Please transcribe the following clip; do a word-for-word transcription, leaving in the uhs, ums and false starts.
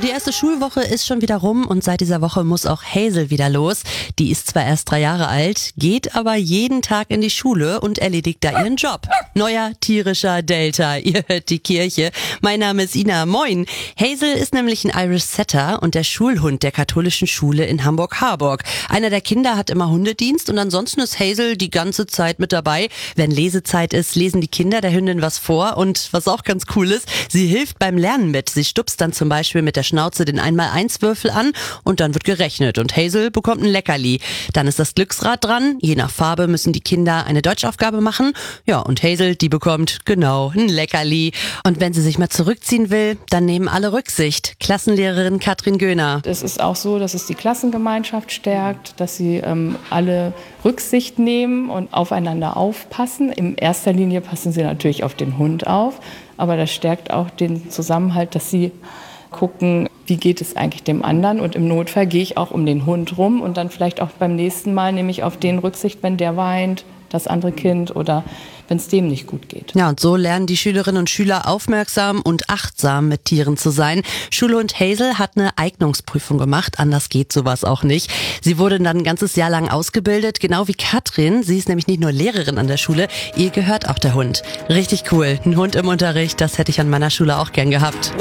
die erste Schulwoche ist schon wieder rum und seit dieser Woche muss auch Hazel wieder los. Die ist zwar erst drei Jahre alt, geht aber jeden Tag in die Schule und erledigt da ihren Job. Neuer tierischer Delta, ihr hört die Kirche. Mein Name ist Ina, moin. Hazel ist nämlich ein Irish Setter und der Schulhund der katholischen Schule in Hamburg-Harburg. Einer der Kinder hat immer Hundedienst und ansonsten ist Hazel die ganze Zeit mit dabei. Wenn Lesezeit ist, lesen die Kinder der Hündin was vor und was auch ganz cool ist, sie hilft beim Lernen mit. Sie stupst dann zum Beispiel mit der Schnauze den Einmal-Eins-Würfel an und dann wird gerechnet und Hazel bekommt ein Leckerli. Dann ist das Glücksrad dran. Je nach Farbe müssen die Kinder eine Deutschaufgabe machen. Ja, und Hazel, die bekommt genau ein Leckerli. Und wenn sie sich mal zurückziehen will, dann nehmen alle Rücksicht. Klassenlehrerin Katrin Göhner. Es ist auch so, dass es die Klassengemeinschaft stärkt, dass sie ähm, alle Rücksicht nehmen und aufeinander aufpassen. In erster Linie passen sie natürlich auf den Hund auf, aber das stärkt auch den Zusammenhalt, dass sie gucken, wie geht es eigentlich dem anderen, und im Notfall gehe ich auch um den Hund rum und dann vielleicht auch beim nächsten Mal nehme ich auf den Rücksicht, wenn der weint, das andere Kind, oder wenn es dem nicht gut geht. Ja, und so lernen die Schülerinnen und Schüler aufmerksam und achtsam mit Tieren zu sein. Schulhund Hazel hat eine Eignungsprüfung gemacht, anders geht sowas auch nicht. Sie wurde dann ein ganzes Jahr lang ausgebildet, genau wie Katrin. Sie ist nämlich nicht nur Lehrerin an der Schule, ihr gehört auch der Hund. Richtig cool, ein Hund im Unterricht, das hätte ich an meiner Schule auch gern gehabt.